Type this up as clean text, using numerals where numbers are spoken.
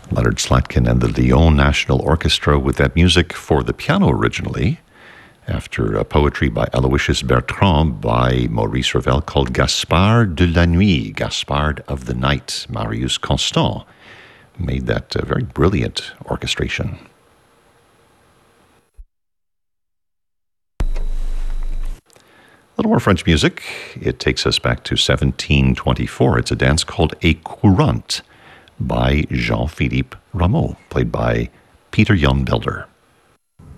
Leonard Slatkin and the Lyon National Orchestra with that music for the piano originally, after poetry by Aloysius Bertrand by Maurice Ravel called Gaspard de la Nuit, Gaspard of the Night. Marius Constant made that very brilliant orchestration. A little more French music. It takes us back to 1724. It's a dance called A Courante by Jean-Philippe Rameau, played by Peter Youngbelder.